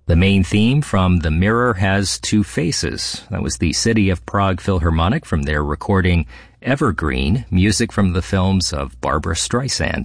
The main theme from The Mirror Has Two Faces. That was the City of Prague Philharmonic from their recording Evergreen, music from the films of Barbra Streisand.